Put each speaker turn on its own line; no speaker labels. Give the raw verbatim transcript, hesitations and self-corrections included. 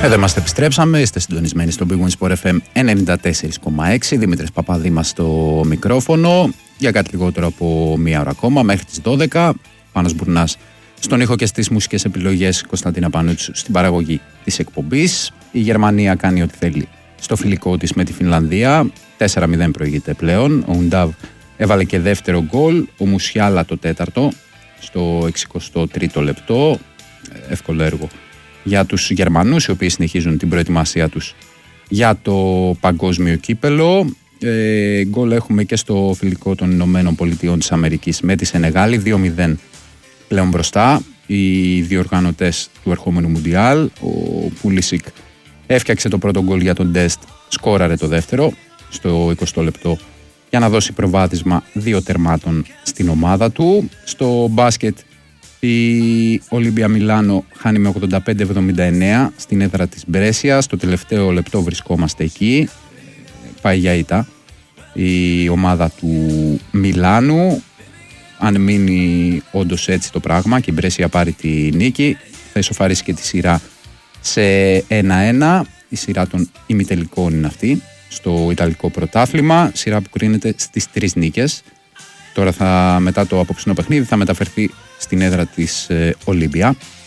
Εδώ είμαστε, επιστρέψαμε. Είστε συντονισμένοι στο Big Win Sport εφ εμ ενενήντα τέσσερα κόμμα έξι. Δημήτρης Παπαδήμας στο μικρόφωνο. Για κάτι λιγότερο από μία ώρα ακόμα, μέχρι τις δώδεκα. Πάνος Μπουρνάς στον ήχο και στις μουσικές επιλογές. Κωνσταντίνα Πανούτσου στην παραγωγή της εκπομπής. Η Γερμανία κάνει ό,τι θέλει στο φιλικό της με τη Φινλανδία. τέσσερα μηδέν προηγείται πλέον. Ο Ουντάβ έβαλε και δεύτερο γκολ. Ο Μουσιάλα το τέταρτο στο εξηκοστό τρίτο λεπτό. Εύκολο έργο για τους Γερμανούς, οι οποίοι συνεχίζουν την προετοιμασία τους για το παγκόσμιο κύπελο. Ε, γκολ έχουμε και στο φιλικό των Ηνωμένων Πολιτειών της Αμερικής με τη Σενεγάλη, δύο μηδέν πλέον μπροστά οι διοργανωτές του ερχόμενου Μουντιάλ. Ο Πούλισικ έφτιαξε το πρώτο γκολ για τον Ντεστ, σκόραρε το δεύτερο στο εικοστό λεπτό για να δώσει προβάδισμα δύο τερμάτων στην ομάδα του. Στο μπάσκετ η Ολύμπια Μιλάνο χάνει με ογδόντα πέντε εβδομήντα εννέα στην έδρα της Μπρέσια. Στο τελευταίο λεπτό βρισκόμαστε εκεί. Πάει για ήττα η ομάδα του Μιλάνου. Αν μείνει όντως έτσι το πράγμα και η Μπρέσια πάρει τη νίκη, θα ισοφαρίσει και τη σειρά σε ένα ένα. Η σειρά των ημιτελικών είναι αυτή στο Ιταλικό πρωτάθλημα. Σειρά που κρίνεται στις τρεις νίκες. Τώρα θα, μετά το απόψινό παιχνίδι θα μεταφερθεί στην έδρα της ε, Ολύμπια